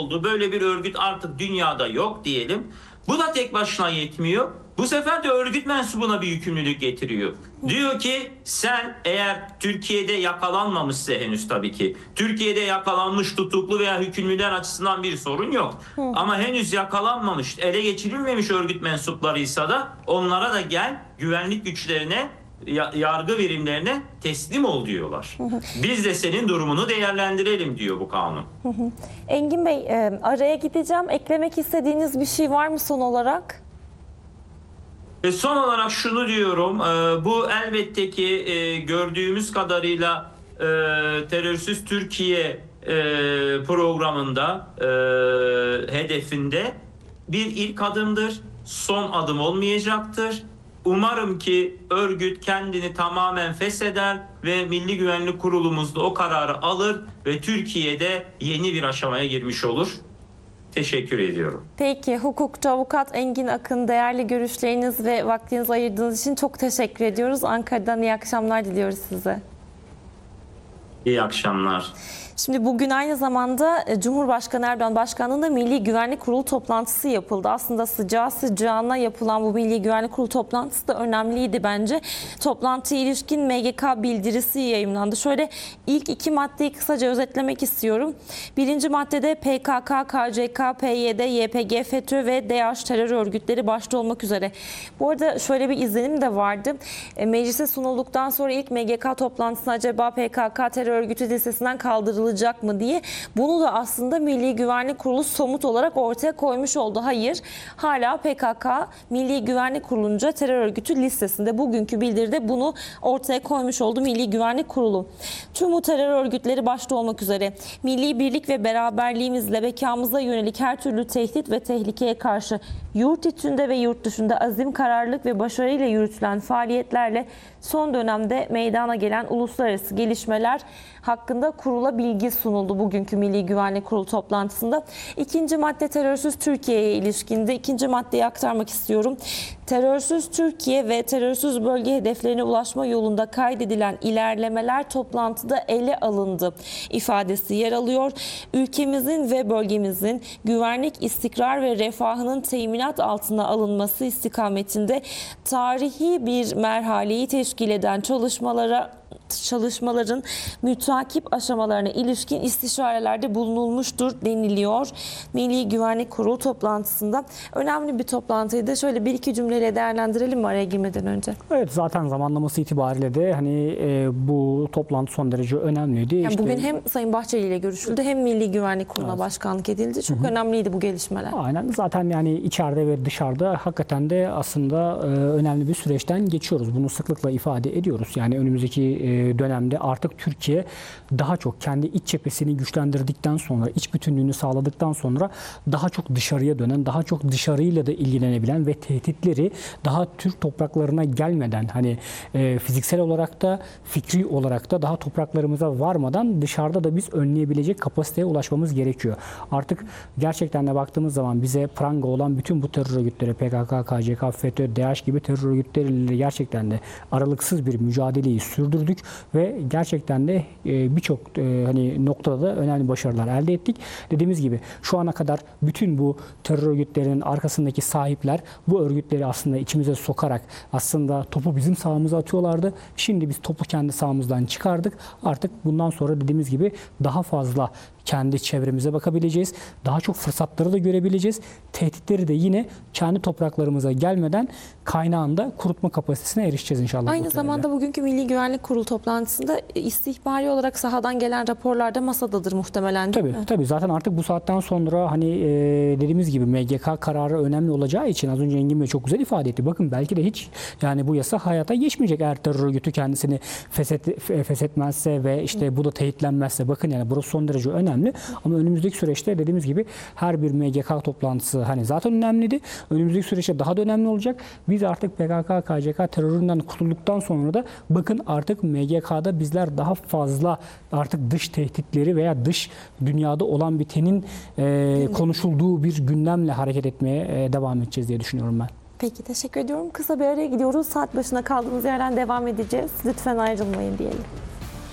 oldu. Böyle bir örgüt artık dünyada yok diyelim. Bu da tek başına yetmiyor. Bu sefer de örgüt mensubuna bir yükümlülük getiriyor. Diyor ki sen eğer Türkiye'de yakalanmamışsa henüz tabii ki. Türkiye'de yakalanmış, tutuklu veya hükümlüler açısından bir sorun yok. Ama henüz yakalanmamış, ele geçirilmemiş örgüt mensuplarıysa da onlara da gel güvenlik güçlerine, yargı birimlerine teslim ol diyorlar. Biz de senin durumunu değerlendirelim diyor bu kanun. Engin Bey, araya gideceğim. Eklemek istediğiniz bir şey var mı son olarak? Son olarak şunu diyorum, bu elbette ki gördüğümüz kadarıyla Terörsüz Türkiye programında, hedefinde bir ilk adımdır, son adım olmayacaktır. Umarım ki örgüt kendini tamamen fesheder ve Milli Güvenlik Kurulumuz da o kararı alır ve Türkiye'de yeni bir aşamaya girmiş olur. Teşekkür ediyorum. Peki, hukukçu avukat Engin Akın, değerli görüşleriniz ve vaktinizi ayırdığınız için çok teşekkür ediyoruz. Ankara'dan iyi akşamlar diliyoruz size. İyi akşamlar. Şimdi bugün aynı zamanda Cumhurbaşkanı Erdoğan Başkanlığı'nda Milli Güvenlik Kurulu toplantısı yapıldı. Aslında sıcağı sıcağına yapılan bu Milli Güvenlik Kurulu toplantısı da önemliydi bence. Toplantıya ilişkin MGK bildirisi yayımlandı. Şöyle ilk iki maddeyi kısaca özetlemek istiyorum. Birinci maddede PKK, KCK, PYD, YPG, FETÖ ve DAEŞ terör örgütleri başta olmak üzere. Bu arada şöyle bir izlenim de vardı. Meclise sunulduktan sonra ilk MGK toplantısında acaba PKK terör örgütü listesinden kaldırılacak mı diye, bunu da aslında Milli Güvenlik Kurulu somut olarak ortaya koymuş oldu. Hayır, hala PKK Milli Güvenlik Kurulu'nca terör örgütü listesinde. Bugünkü bildiride bunu ortaya koymuş oldu Milli Güvenlik Kurulu. Tüm bu terör örgütleri başta olmak üzere milli birlik ve beraberliğimizle bekamıza yönelik her türlü tehdit ve tehlikeye karşı yurt içinde ve yurt dışında azim, kararlılık ve başarıyla yürütülen faaliyetlerle son dönemde meydana gelen uluslararası gelişmeler hakkında kurula bilgi sunuldu bugünkü Milli Güvenlik Kurulu toplantısında. İkinci madde terörsüz Türkiye'ye ilişkinde. İkinci maddeyi aktarmak istiyorum. Terörsüz Türkiye ve terörsüz bölge hedeflerine ulaşma yolunda kaydedilen ilerlemeler toplantıda ele alındı ifadesi yer alıyor. Ülkemizin ve bölgemizin güvenlik, istikrar ve refahının teminat altına alınması istikametinde tarihi bir merhaleyi teşkil eden çalışmaların mütakip aşamalarına ilişkin istişarelerde bulunulmuştur deniliyor Milli Güvenlik Kurulu toplantısında. Önemli bir toplantıydı. Şöyle bir iki cümleyle değerlendirelim mi araya girmeden önce? Evet, zaten zamanlaması itibariyle de hani bu toplantı son derece önemliydi. Yani bugün hem Sayın Bahçeli ile görüşüldü hem Milli Güvenlik Kurulu'na başkanlık edildi. Çok önemliydi bu gelişmeler. Aynen, zaten yani içeride ve dışarıda hakikaten de aslında önemli bir süreçten geçiyoruz. Bunu sıklıkla ifade ediyoruz. Yani önümüzdeki dönemde artık Türkiye daha çok kendi iç cephesini güçlendirdikten sonra, iç bütünlüğünü sağladıktan sonra daha çok dışarıya dönen, daha çok dışarıyla da ilgilenebilen ve tehditleri daha Türk topraklarına gelmeden, hani fiziksel olarak da fikri olarak da daha topraklarımıza varmadan dışarıda da biz önleyebilecek kapasiteye ulaşmamız gerekiyor. Artık gerçekten de baktığımız zaman bize pranga olan bütün bu terör örgütleri, PKK, KCK, FETÖ, DAEŞ gibi terör örgütleriyle gerçekten de aralıksız bir mücadeleyi sürdürdük ve gerçekten de birçok hani noktada da önemli başarılar elde ettik. Dediğimiz gibi şu ana kadar bütün bu terör örgütlerinin arkasındaki sahipler bu örgütleri aslında içimize sokarak aslında topu bizim sahamıza atıyorlardı. Şimdi biz topu kendi sahamızdan çıkardık. Artık bundan sonra dediğimiz gibi daha fazla kendi çevremize bakabileceğiz. Daha çok fırsatları da görebileceğiz. Tehditleri de yine kendi topraklarımıza gelmeden kaynağında kurutma kapasitesine erişeceğiz inşallah. Aynı zamanda bugünkü Milli Güvenlik Kurulu toplantısında istihbari olarak sahadan gelen raporlar da masadadır muhtemelen, değil mi? Tabii. Zaten artık bu saatten sonra hani dediğimiz gibi MGK kararı önemli olacağı için az önce Engin Bey çok güzel ifade etti. Bakın belki de hiç yani bu yasa hayata geçmeyecek eğer terör örgütü kendisini feshetmezse ve işte bu da teyitlenmezse. Bakın yani burası son derece önemli. Ama önümüzdeki süreçte dediğimiz gibi her bir MGK toplantısı hani zaten önemliydi. Önümüzdeki süreçte daha da önemli olacak. Biz artık PKK, KCK teröründen kurtulduktan sonra da bakın artık MGK'da bizler daha fazla artık dış tehditleri veya dış dünyada olan bitenin konuşulduğu bir gündemle hareket etmeye devam edeceğiz diye düşünüyorum ben. Peki, teşekkür ediyorum. Kısa bir araya gidiyoruz. Saat başına kaldığımız yerden devam edeceğiz. Lütfen ayrılmayın diyelim.